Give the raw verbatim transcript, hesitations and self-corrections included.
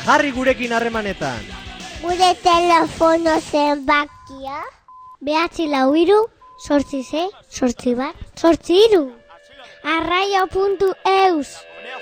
Jarri gurekin harremanetan. Gure telefono zenbakia behatzi lau hiru, zortzi sei, zortzi bat, zortzi hiru. arraio puntu eus